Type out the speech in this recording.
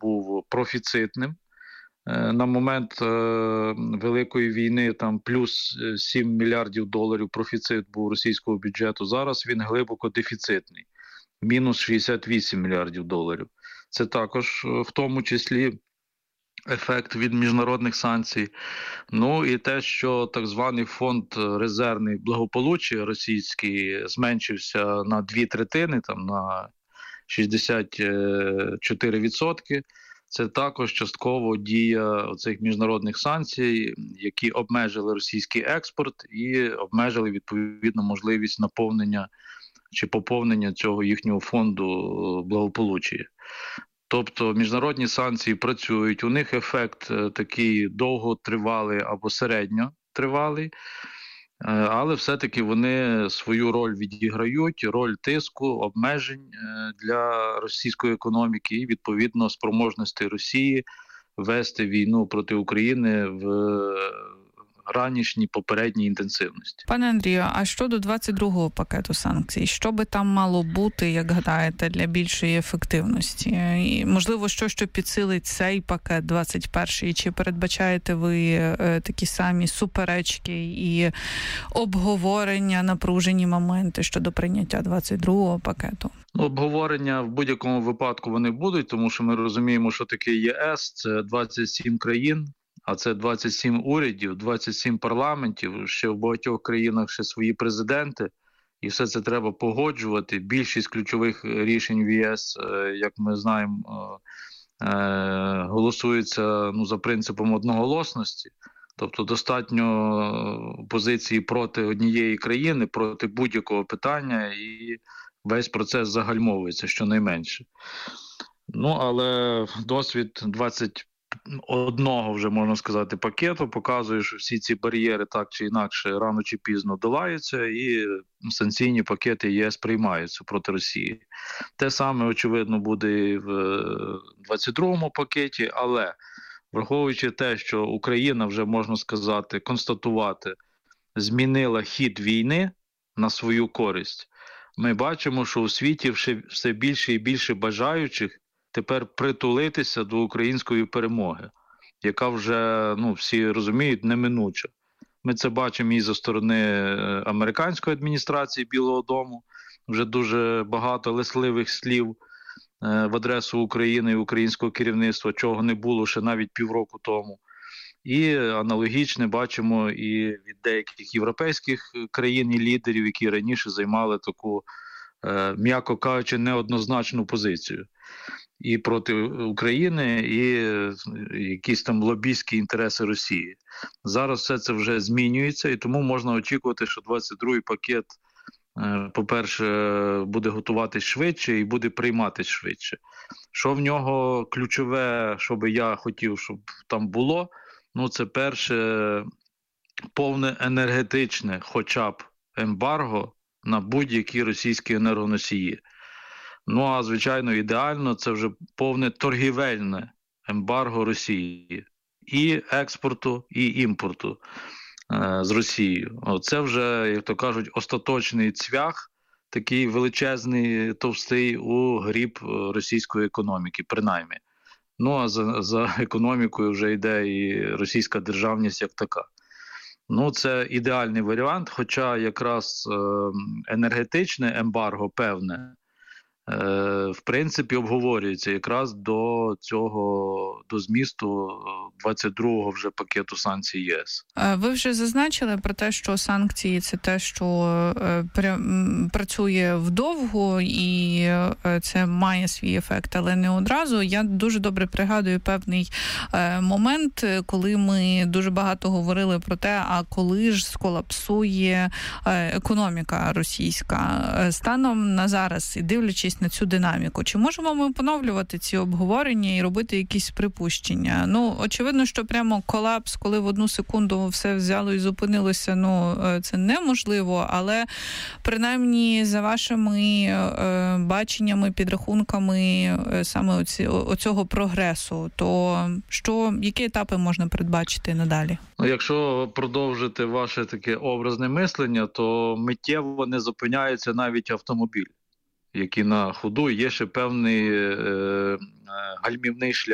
був профіцитним. На момент Великої війни там плюс 7 мільярдів доларів профіцит був російського бюджету. Зараз він глибоко дефіцитний. Мінус 68 мільярдів доларів. Це також в тому числі ефект від міжнародних санкцій. Ну і те, що так званий фонд резервний благополуччя російський зменшився на 2/3, там на 64%. Це також частково дія цих міжнародних санкцій, які обмежили російський експорт і обмежили відповідно можливість наповнення чи поповнення цього їхнього фонду благополуччя. Тобто міжнародні санкції працюють, у них ефект такий довготривалий або середньотривалий, але все-таки вони свою роль відіграють, роль тиску, обмежень для російської економіки і, відповідно, спроможності Росії вести війну проти України в ранішній попередній інтенсивності. Пане Андрію, а щодо 22-го пакету санкцій, що би там мало бути, як гадаєте, для більшої ефективності? І, можливо, що підсилить цей пакет 21-й? Чи передбачаєте ви такі самі суперечки і обговорення, напружені моменти щодо прийняття 22-го пакету? Обговорення в будь-якому випадку вони будуть, тому що ми розуміємо, що таке ЄС, це 27 країн, а це 27 урядів, 27 парламентів, ще в багатьох країнах ще свої президенти, і все це треба погоджувати. Більшість ключових рішень в ЄС, як ми знаємо, голосується за принципом одноголосності, тобто достатньо позиції проти однієї країни, проти будь-якого питання, і весь процес загальмовується щонайменше. Але досвід 21-го, вже можна сказати, пакету показує, що всі ці бар'єри так чи інакше рано чи пізно долаються і санкційні пакети ЄС приймаються проти Росії. Те саме, очевидно, буде і в 22-му пакеті, але враховуючи те, що Україна вже, можна сказати, констатувати, змінила хід війни на свою користь, ми бачимо, що у світі все більше і більше бажаючих тепер притулитися до української перемоги, яка вже, всі розуміють, неминуча. Ми це бачимо і зі сторони американської адміністрації Білого дому, вже дуже багато лесливих слів в адресу України і українського керівництва, чого не було ще навіть півроку тому. І аналогічне бачимо і від деяких європейських країн і лідерів, які раніше займали таку, м'яко кажучи, неоднозначну позицію. І проти України, і якісь там лобістські інтереси Росії. Зараз все це вже змінюється, і тому можна очікувати, що 22-й пакет, по-перше, буде готуватись швидше і буде прийматись швидше. Що в нього ключове, що би я хотів, щоб там було, це перше, повне енергетичне, хоча б ембарго на будь-які російські енергоносії. А, звичайно, ідеально це вже повне торгівельне ембарго Росії. І експорту, і імпорту з Росією. Це вже, як то кажуть, остаточний цвях, такий величезний, товстий у гріб російської економіки, принаймні. А за економікою вже йде і російська державність як така. Це ідеальний варіант, хоча якраз енергетичне ембарго певне, в принципі, обговорюється якраз до змісту 22-го вже пакету санкцій ЄС. Ви вже зазначили про те, що санкції – це те, що працює вдовго і це має свій ефект, але не одразу. Я дуже добре пригадую певний момент, коли ми дуже багато говорили про те, а коли ж сколапсує економіка російська. Станом на зараз, і дивлячись на цю динаміку, чи можемо ми поновлювати ці обговорення і робити якісь припущення? Очевидно, що прямо колапс, коли в одну секунду все взяло і зупинилося, це неможливо, але принаймні за вашими баченнями, підрахунками саме оцього прогресу, то які етапи можна передбачити надалі? Якщо продовжити ваше таке образне мислення, то миттєво не зупиняється навіть автомобіль, який на ходу, є ще певний гальмівний шлях.